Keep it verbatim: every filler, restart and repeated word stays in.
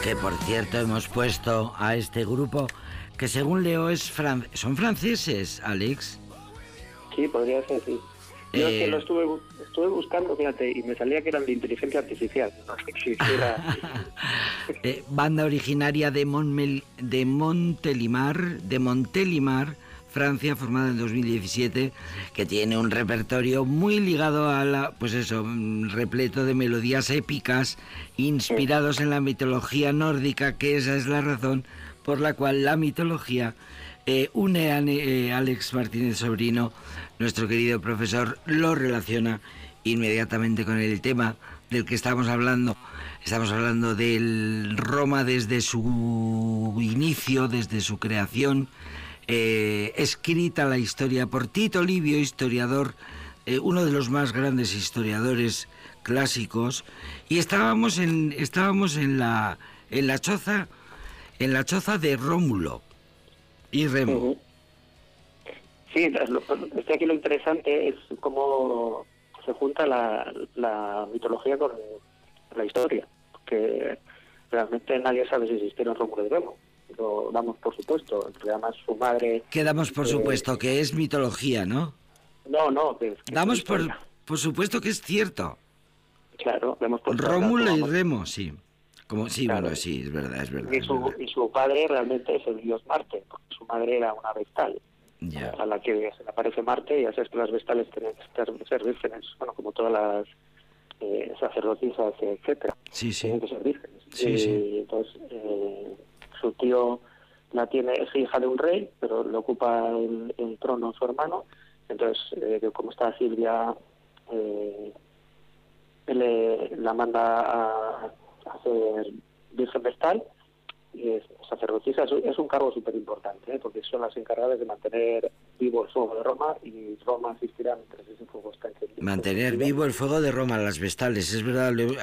Que por cierto hemos puesto a este grupo que según leo es fran... ¿Son franceses, Alex? Sí, podría ser, sí. Yo Eh... es que lo estuve, estuve buscando, fíjate, y me salía que eran de inteligencia artificial. No sé si era... eh, banda originaria de, Montmel... de Montelimar, de Montelimar, Francia, formada en dos mil diecisiete, que tiene un repertorio muy ligado a la, pues eso, repleto de melodías épicas, inspirados en la mitología nórdica, que esa es la razón por la cual la mitología eh, une a eh, Alex Martínez Sobrino, nuestro querido profesor, lo relaciona inmediatamente con el tema del que estamos hablando. Estamos hablando del Roma desde su inicio, desde su creación, eh, escrita la historia por Tito Livio, historiador, eh, uno de los más grandes historiadores clásicos, y estábamos en estábamos en la en la choza en la choza de Rómulo y Remo. Uh-huh. Sí, lo, es que aquí lo interesante es cómo se junta la, la mitología con la historia, porque realmente nadie sabe si existieron Rómulo y Remo. Lo damos por supuesto, porque además su madre... Que damos por eh, supuesto que es mitología, ¿no? No, no, que, que damos por, por supuesto que es cierto. Claro, damos por Rómulo y Remo, sí. Como, sí, claro. Bueno, sí, es verdad, es verdad. Y su, es verdad. Y su padre realmente es el dios Marte, porque su madre era una vestal, ya. a la que se le aparece Marte, y ya sabes que las vestales tienen que ser vírgenes, bueno, como todas las eh, sacerdotisas, etcétera. Sí, sí. Tienen que ser vírgenes. Sí, y sí. entonces eh, su tío la tiene, es hija de un rey, pero le ocupa el, el trono su hermano. Entonces, eh, como está Silvia, eh, le, la manda a, a hacer virgen vestal, y es sacerdotisa. Es, es un cargo súper importante, ¿eh? Porque son las encargadas de mantener vivo el fuego de Roma, y Roma existirá mientras ese fuego está encendido. Mantener vivo el fuego de Roma, las vestales, es verdad.